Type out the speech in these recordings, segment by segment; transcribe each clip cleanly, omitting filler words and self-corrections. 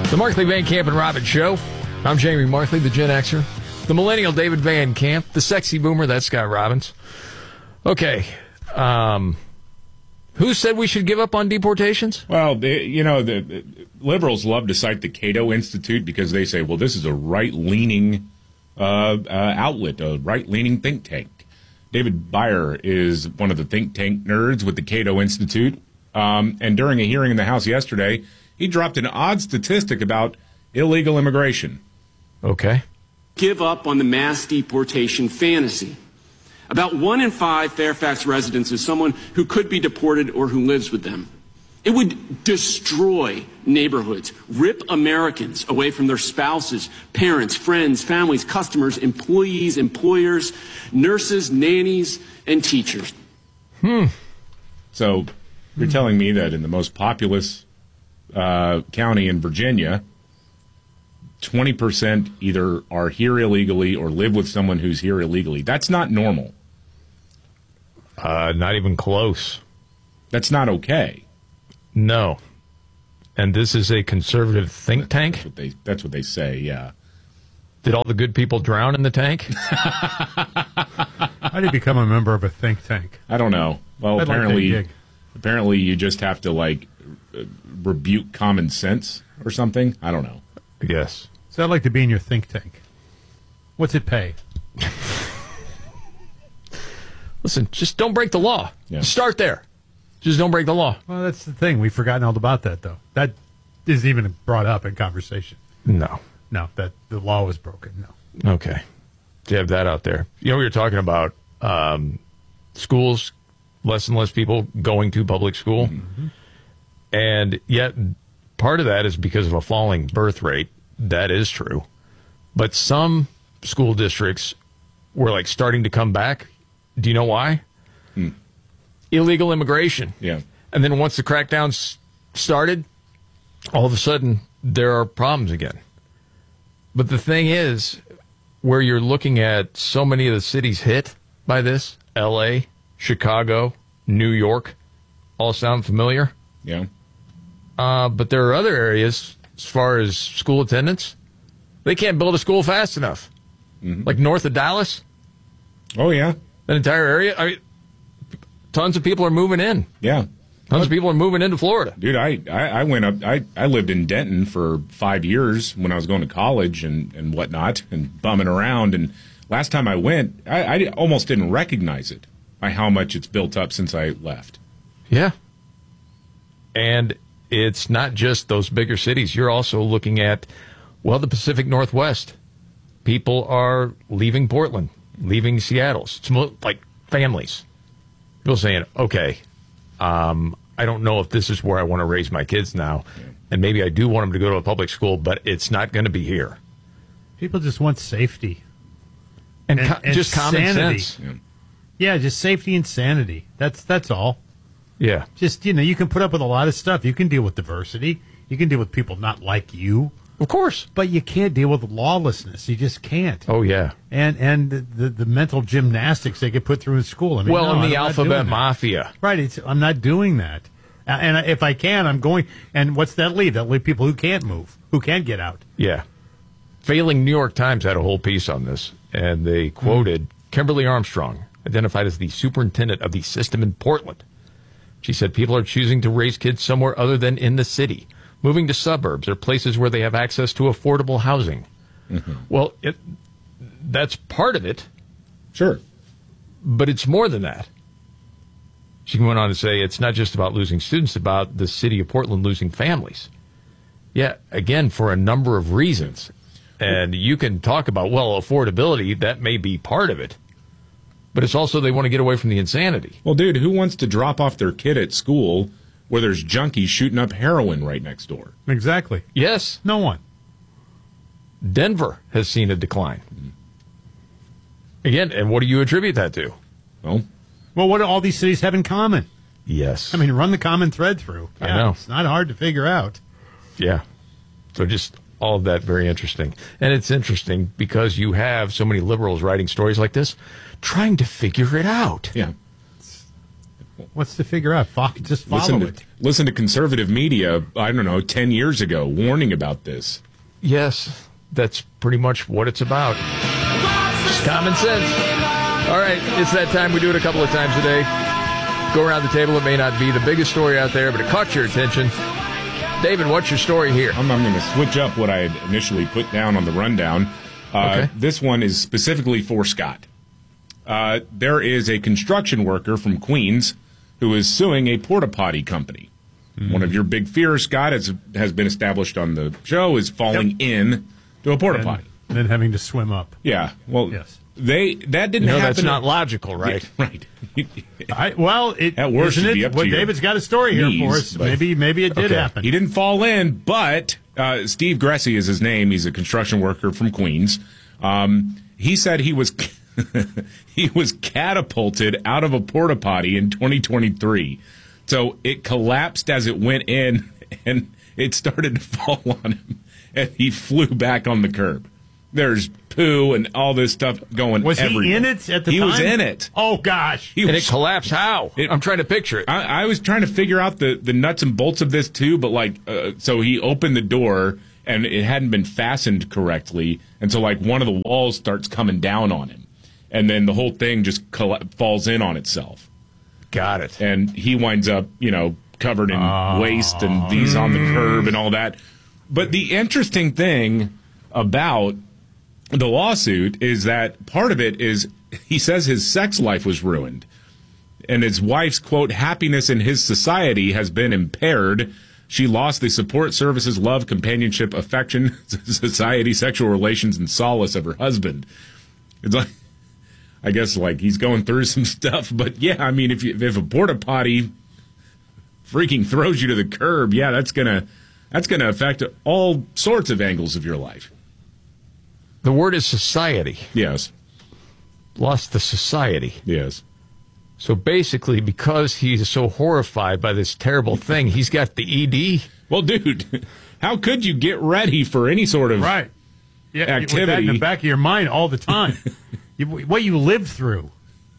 The Markley, Van Camp, and Robbins Show. I'm Jamie Markley, the Gen Xer. The millennial David Van Camp. The sexy boomer, that's Scott Robbins. Okay. Who said we should give up on deportations? Well, the liberals love to cite the Cato Institute because they say, well, this is a right-leaning outlet, a right-leaning think tank. David Byer is one of the think tank nerds with the Cato Institute. And during a hearing in the House yesterday, he dropped an odd statistic about illegal immigration. Okay. Give up on the mass deportation fantasy. About 1 in 5 Fairfax residents is someone who could be deported or who lives with them. It would destroy neighborhoods, rip Americans away from their spouses, parents, friends, families, customers, employees, employers, nurses, nannies, and teachers. So you're telling me that in the most populous county in Virginia, 20% either are here illegally or live with someone who's here illegally. That's not normal. Not even close. That's not okay. No. And this is a conservative think tank? That's what they say, yeah. Did all the good people drown in the tank? How do you become a member of a think tank? I don't know. Well, I'd like that gig. apparently you just have to, rebuke common sense or something. I don't know. Yes. So I'd like to be in your think tank. What's it pay? Listen, just don't break the law. Yeah. Start there. Just don't break the law. Well, that's the thing. We've forgotten all about that, though. That isn't even brought up in conversation. No. No, that the law was broken. No. Okay. So you have that out there. We were talking about schools, less and less people going to public school. Mm-hmm. And yet part of that is because of a falling birth rate. That is true. But some school districts were starting to come back. Do you know why? Illegal immigration. Yeah. And then once the crackdown started, all of a sudden there are problems again. But the thing is, where you're looking at so many of the cities hit by this, L.A., Chicago, New York, all sound familiar? Yeah. But there are other areas, as far as school attendance, they can't build a school fast enough. Mm-hmm. Like north of Dallas. Oh, yeah. That entire area. Tons of people are moving in. Yeah. Tons of people are moving into Florida. Dude, I went up. I lived in Denton for 5 years when I was going to college and whatnot and bumming around. And last time I went, I almost didn't recognize it by how much it's built up since I left. Yeah. And it's not just those bigger cities. You're also looking at, the Pacific Northwest. People are leaving Portland, leaving Seattle. It's like families. People saying, okay, I don't know if this is where I want to raise my kids now. Yeah. And maybe I do want them to go to a public school, but it's not going to be here. People just want safety. And just common sanity. sense. Yeah, just safety and sanity. That's all. Yeah. Just, you can put up with a lot of stuff. You can deal with diversity. You can deal with people not like you. Of course. But you can't deal with lawlessness. You just can't. Oh, yeah. And the mental gymnastics they get put through in school. And the alphabet mafia. Right. I'm not doing that. And if I can, I'm going. And what's that leave? That leave people who can't move, who can't get out. Yeah. Failing New York Times had a whole piece on this. And they quoted Kimberly Armstrong, identified as the superintendent of the system in Portland. She said people are choosing to raise kids somewhere other than in the city, moving to suburbs or places where they have access to affordable housing. Mm-hmm. Well, that's part of it. Sure. But it's more than that. She went on to say it's not just about losing students, it's about the city of Portland losing families. Yeah, again, for a number of reasons. And you can talk about, affordability, that may be part of it. But it's also they want to get away from the insanity. Well, dude, who wants to drop off their kid at school where there's junkies shooting up heroin right next door? Exactly. Yes. No one. Denver has seen a decline. Again, and what do you attribute that to? Well, what do all these cities have in common? Yes. I mean, run the common thread through. I know. It's not hard to figure out. Yeah. So just all of that very interesting. And it's interesting because you have so many liberals writing stories like this, trying to figure it out. Yeah. What's to figure out? Just follow it. Listen to conservative media, I don't know, 10 years ago, warning about this. Yes, that's pretty much what it's about. Just common sense. All right, it's that time. We do it a couple of times a day. Go around the table. It may not be the biggest story out there, but it caught your attention. David, what's your story here? I'm going to switch up what I had initially put down on the rundown. Okay. This one is specifically for Scott. There is a construction worker from Queens who is suing a porta potty company. Mm-hmm. One of your big fears, Scott, has been established on the show, is falling in to a porta potty. And then having to swim up. Yeah. Well, yes. That didn't happen. That's not logical, right? Yeah, right. At worst, it'd be up to your David's got a story here knees, for us. but- Maybe it did happen. He didn't fall in, but Steve Gressy is his name. He's a construction worker from Queens. He said he was he was catapulted out of a porta potty in 2023. So it collapsed as it went in, and it started to fall on him, and he flew back on the curb. There's poo and all this stuff going everywhere. Was he in it at the time? He was in it. Oh, gosh. And it collapsed how? I'm trying to picture it. I was trying to figure out the nuts and bolts of this, too, but, so he opened the door, and it hadn't been fastened correctly, and so, one of the walls starts coming down on him, and then the whole thing just falls in on itself. Got it. And he winds up, covered in waste, and he's on the curb and all that. But the interesting thing about the lawsuit is that part of it is he says his sex life was ruined, and his wife's, quote, happiness in his society has been impaired. She lost the support services, love, companionship, affection, society, sexual relations, and solace of her husband. It's I guess he's going through some stuff, but yeah, I mean, if a porta potty freaking throws you to the curb, yeah, that's gonna affect all sorts of angles of your life. The word is society. Yes. Lost the society. Yes. So basically, because he's so horrified by this terrible thing, he's got the ED. Well, dude, how could you get ready for any sort of activity? With that in the back of your mind all the time. What you lived through.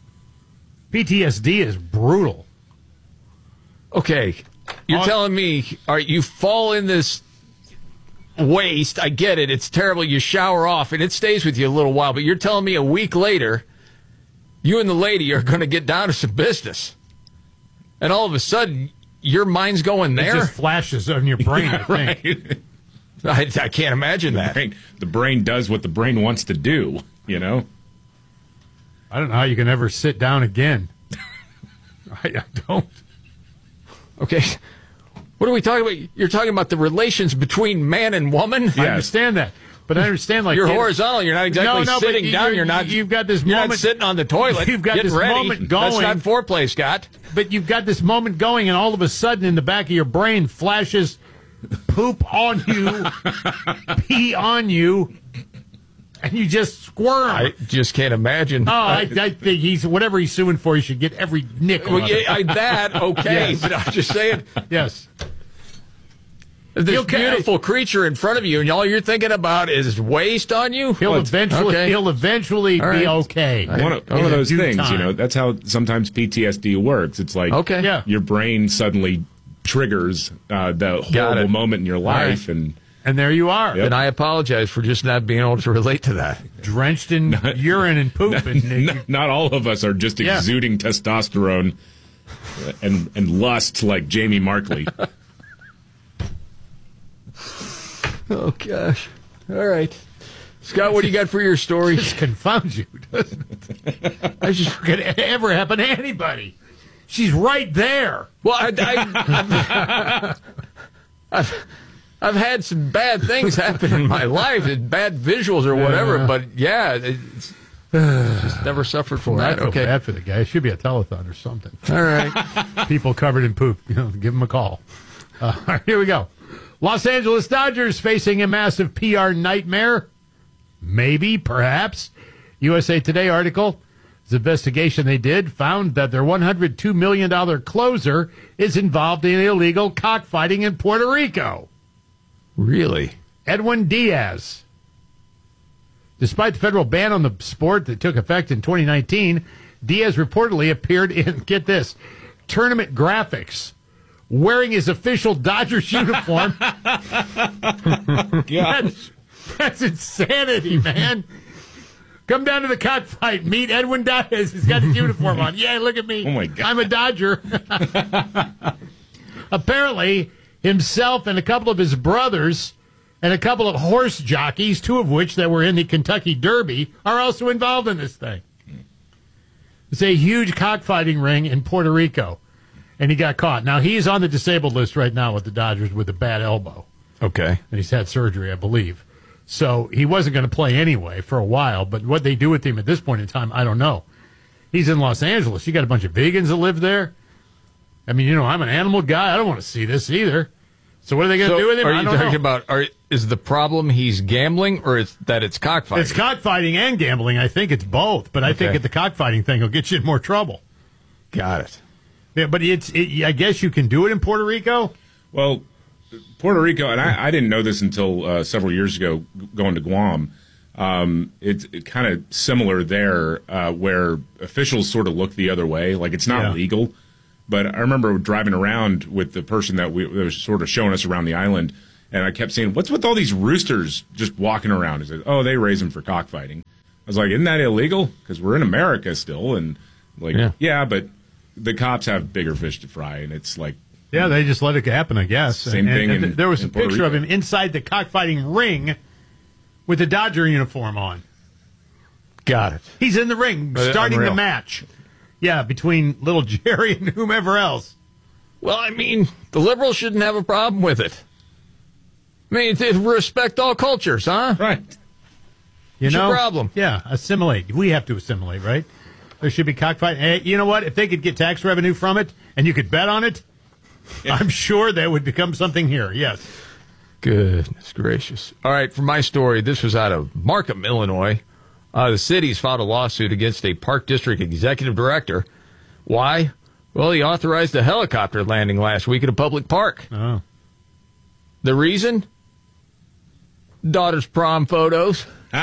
PTSD is brutal. Okay, you're telling me, all right, you fall in this waste. I get it. It's terrible. You shower off, and it stays with you a little while. But you're telling me a week later, you and the lady are going to get down to some business. And all of a sudden, your mind's going there? It just flashes on your brain, I think. Right. I can't imagine that. The brain does what the brain wants to do, I don't know how you can ever sit down again. I don't. Okay. What are we talking about? You're talking about the relations between man and woman? Yes. I understand that. But I understand, you're horizontal. You're not exactly sitting down. You've got this you're moment. Not sitting on the toilet. You've got getting this ready. moment going. That's not foreplay, Scott. But you've got this moment going, and all of a sudden, in the back of your brain, flashes poop on you, pee on you, and you just squirm. I just can't imagine. Oh, I think whatever he's suing for, he should get every nickel. Well, that okay, Yes. but I'm just saying. Yes. This beautiful creature in front of you, and all you're thinking about is waste on you. He'll eventually All right. be okay. One of those things, that's how sometimes PTSD works. It's your brain suddenly triggers the horrible moment in your life, right. and there you are. Yep. And I apologize for just not being able to relate to that. Drenched in urine and poop. Not all of us are just exuding testosterone and lust like Jamie Markley. Oh, gosh. All right. Scott, what do you got for your story? This confounds you, doesn't it? I just could ever happen to anybody. She's right there. Well, I've had some bad things happen in my life, bad visuals or whatever, but it's just never suffered from that. I feel bad for the guy. It should be a telethon or something. All right. People covered in poop. Give him a call. All right, here we go. Los Angeles Dodgers facing a massive PR nightmare. Maybe, perhaps. USA Today article. The investigation they did found that their $102 million closer is involved in illegal cockfighting in Puerto Rico. Really? Edwin Diaz. Despite the federal ban on the sport that took effect in 2019, Diaz reportedly appeared in, get this, tournament graphics wearing his official Dodgers uniform. That's insanity, man. Come down to the cockfight. Meet Edwin Diaz. He's got his uniform on. Yeah, look at me. Oh, my God. I'm a Dodger. Apparently, himself and a couple of his brothers and a couple of horse jockeys, two of which that were in the Kentucky Derby, are also involved in this thing. It's a huge cockfighting ring in Puerto Rico, and he got caught. Now, he's on the disabled list right now with the Dodgers with a bad elbow. Okay. And he's had surgery, I believe. So he wasn't going to play anyway for a while, but what they do with him at this point in time, I don't know. He's in Los Angeles. You got a bunch of vegans that live there. I mean, I'm an animal guy. I don't want to see this either. So what are they going to do with him? Are I you don't talking know. about, is the problem he's gambling or it's cockfighting? It's cockfighting and gambling. I think it's both, but I think the cockfighting thing will get you in more trouble. Got it. Yeah, but I guess you can do it in Puerto Rico? Well, Puerto Rico, and I didn't know this until several years ago going to Guam. It's kind of similar there where officials sort of look the other way. Like, it's not legal. But I remember driving around with the person that was sort of showing us around the island, and I kept saying, what's with all these roosters just walking around? He said, oh, they raise them for cockfighting. I was like, isn't that illegal? Because we're in America still. And like, yeah, but the cops have bigger fish to fry, and it's like, yeah, they just let it happen, I guess. Same thing. And there was a Puerto picture of Rico. him inside the cockfighting ring with the Dodger uniform on. Got it. He's in the ring starting unreal. the match. Yeah, between little Jerry and whomever else. Well, I mean, the liberals shouldn't have a problem with it. I mean, they respect all cultures, huh? right. You What's know? your problem? Yeah, assimilate. We have to assimilate, right? There should be cockfighting. Hey, you know what? If they could get tax revenue from it and you could bet on it, I'm sure that would become something here. Yes. Goodness gracious. All right, for my story, this was out of Markham, Illinois. The city's filed a lawsuit against a Park District executive director. Why? Well, he authorized a helicopter landing last week at a public park. Oh. The reason? Daughter's prom photos.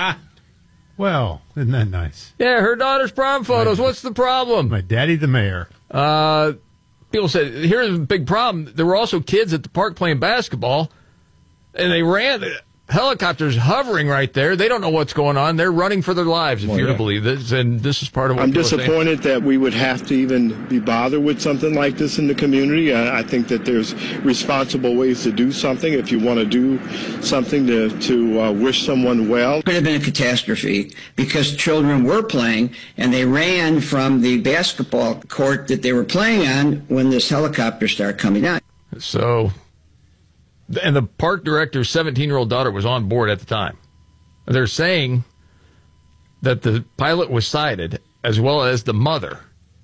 Well, isn't that nice? Yeah, her daughter's prom photos. What's the problem? My daddy, the mayor. People said, here's the big problem. There were also kids at the park playing basketball, and they ran. Helicopters hovering right there. They don't know what's going on. They're running for their lives, if you're to believe this. And this is part of what I'm people are saying. disappointed that we would have to even be bothered with something like this in the community. I think that there's responsible ways to do something. If you want to do something to wish someone well. It could have been a catastrophe because children were playing and they ran from the basketball court that they were playing on when this helicopter started coming down. So, and the park director's 17-year-old daughter was on board at the time. They're saying that the pilot was cited, as well as the mother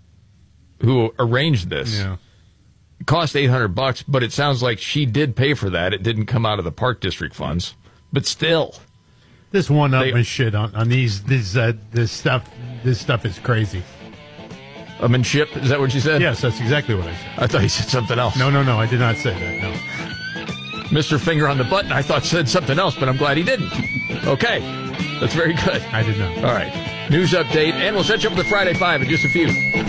who arranged this. Yeah. It cost $800, but it sounds like she did pay for that. It didn't come out of the park district funds, but still. This one-upman shit on this stuff is crazy. Upmanship, is that what you said? Yes, that's exactly what I said. I thought you said something else. No, I did not say that, no. Mr. Finger on the button, I thought said something else, but I'm glad he didn't. Okay, that's very good. I did not. All right, news update, and we'll set you up with Friday 5 in just a few.